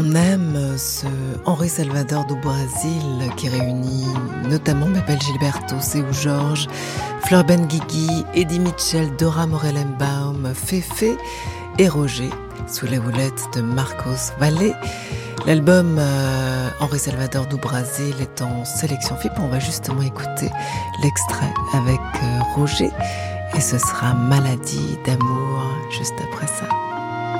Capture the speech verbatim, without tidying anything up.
On aime ce Henri Salvador do Brasil qui réunit notamment Bebel Gilberto, Seu Jorge, Fleur Benguigui, Eddie Mitchell, Dora Morelenbaum, Féfé et Roger, sous la houlette de Marcos Valle. L'album euh, Henri Salvador do Brasil est en sélection F I P. On va justement écouter l'extrait avec euh, Roger et ce sera Maladie d'amour juste après ça.